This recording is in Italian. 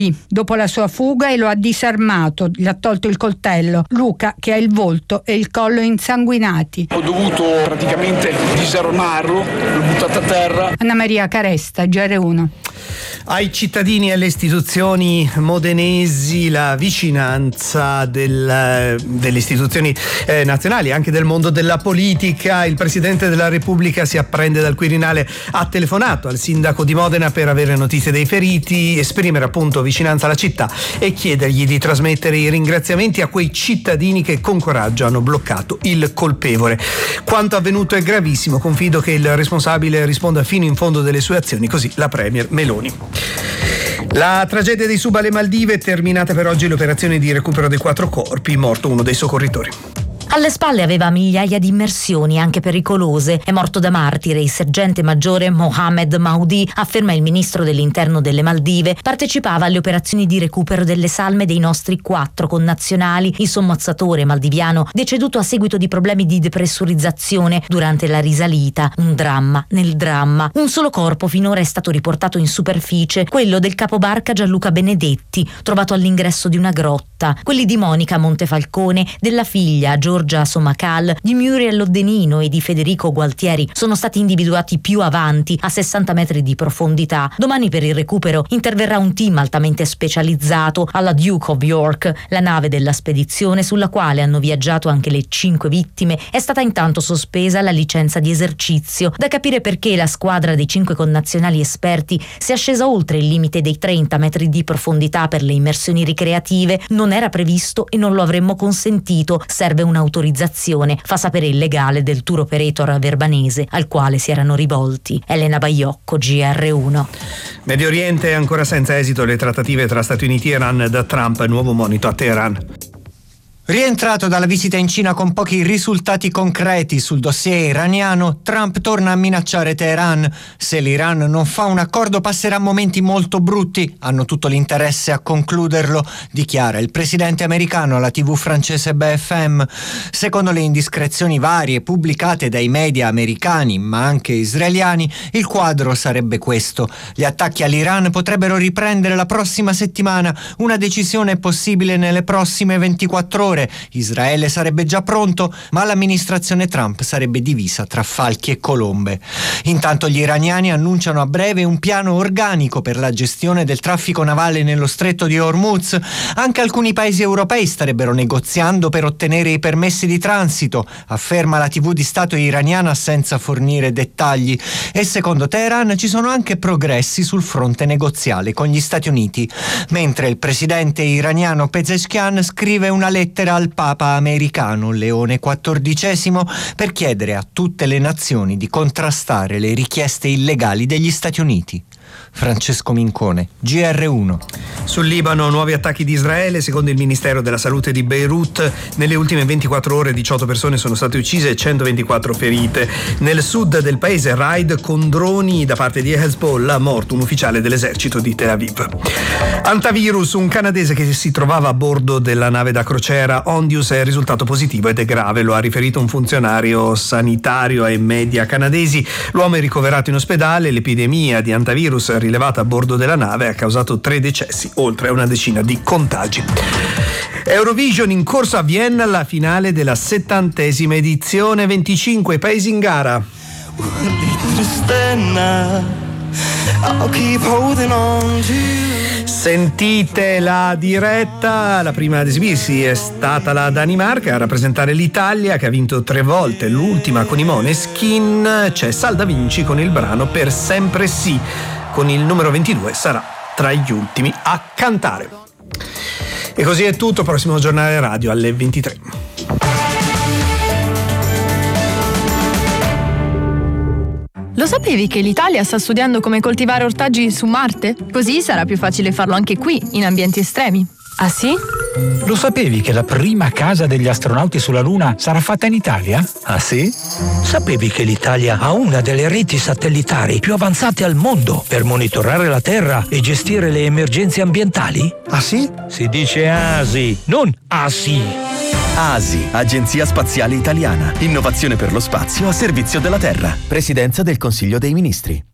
dopo la sua fuga e lo ha disarmato, gli ha tolto il coltello. Luca, che ha il volto e il collo insanguinati. Ho dovuto praticamente disarmarlo, l'ho buttato a terra. Anna Maria Caresta, GR1. Ai cittadini e alle istituzioni modenesi la vicinanza delle istituzioni nazionali, anche del mondo della politica. Il Presidente della Repubblica, si apprende dal Quirinale, ha telefonato al sindaco di Modena per avere notizie dei feriti, esprimere appunto vicinanza alla città e chiedergli di trasmettere i ringraziamenti a quei cittadini che con coraggio hanno bloccato il colpevole. Quanto avvenuto è gravissimo, confido che il responsabile risponda fino in fondo delle sue azioni, così la Premier Meloni. La tragedia dei Sub alle Maldive, terminata per oggi l'operazione di recupero dei 4 corpi, morto uno dei soccorritori. Alle spalle aveva migliaia di immersioni, anche pericolose. È morto da martire il sergente maggiore Mohamed Maudi, afferma il ministro dell'interno delle Maldive. Partecipava alle operazioni di recupero delle salme dei nostri 4 connazionali. Il sommozzatore maldiviano, deceduto a seguito di problemi di depressurizzazione durante la risalita. Un dramma nel dramma. Un solo corpo finora è stato riportato in superficie, quello del capobarca Gianluca Benedetti, trovato all'ingresso di una grotta. Quelli di Monica Montefalcone, della figlia Giorgia Somacal, di Muriel Loddenino e di Federico Gualtieri sono stati individuati più avanti, a 60 metri di profondità. Domani per il recupero interverrà un team altamente specializzato alla Duke of York. La nave della spedizione, sulla quale hanno viaggiato anche le 5 vittime, è stata intanto sospesa la licenza di esercizio. Da capire perché la squadra dei 5 connazionali esperti sia scesa oltre il limite dei 30 metri di profondità per le immersioni ricreative. Non era previsto e non lo avremmo consentito. Serve un'autorizzazione, fa sapere il legale del tour operator verbanese al quale si erano rivolti. Elena Baiocco, GR1. Medio Oriente, ancora senza esito le trattative tra Stati Uniti e Iran, da Trump nuovo monito a Teheran. Rientrato dalla visita in Cina con pochi risultati concreti sul dossier iraniano, Trump torna a minacciare Teheran. Se l'Iran non fa un accordo passerà momenti molto brutti, hanno tutto l'interesse a concluderlo, dichiara il presidente americano alla TV francese BFM. Secondo le indiscrezioni varie pubblicate dai media americani, ma anche israeliani, il quadro sarebbe questo. Gli attacchi all'Iran potrebbero riprendere la prossima settimana, una decisione è possibile nelle prossime 24 ore. Israele sarebbe già pronto, ma l'amministrazione Trump sarebbe divisa tra falchi e colombe. Intanto gli iraniani annunciano a breve un piano organico per la gestione del traffico navale nello stretto di Hormuz. Anche alcuni paesi europei starebbero negoziando per ottenere i permessi di transito, afferma la TV di Stato iraniana senza fornire dettagli. E secondo Teheran ci sono anche progressi sul fronte negoziale con gli Stati Uniti, mentre il presidente iraniano Pezeshkian scrive una lettera al Papa americano Leone XIV per chiedere a tutte le nazioni di contrastare le richieste illegali degli Stati Uniti. Francesco Mincone, GR1. Sul Libano, nuovi attacchi di Israele. Secondo il Ministero della Salute di Beirut, nelle ultime 24 ore 18 persone sono state uccise e 124 ferite. Nel sud del paese, raid con droni da parte di Hezbollah, morto un ufficiale dell'esercito di Tel Aviv. Antivirus, un canadese che si trovava a bordo della nave da crociera Ondius è risultato positivo ed è grave, lo ha riferito un funzionario sanitario ai media canadesi. L'uomo è ricoverato in ospedale. L'epidemia di antivirus rilevata a bordo della nave ha causato 3 decessi, oltre a una decina di contagi. Eurovision, in corso a Vienna la finale della 70ª edizione, 25 paesi in gara. Sentite la diretta. La prima ad esibirsi è stata la Danimarca, a rappresentare l'Italia che ha vinto 3 volte, l'ultima con i Måneskin. C'è Salda Vinci con il brano Per sempre sì, con il numero 22 sarà tra gli ultimi a cantare. E così è tutto, prossimo giornale radio alle 23. Lo sapevi che l'Italia sta studiando come coltivare ortaggi su Marte? Così sarà più facile farlo anche qui, in ambienti estremi. Ah sì? Lo sapevi che la prima casa degli astronauti sulla Luna sarà fatta in Italia? Ah sì? Sapevi che l'Italia ha una delle reti satellitari più avanzate al mondo per monitorare la Terra e gestire le emergenze ambientali? Ah sì? Si dice ASI, non ASI. ASI, Agenzia Spaziale Italiana. Innovazione per lo spazio a servizio della Terra. Presidenza del Consiglio dei Ministri.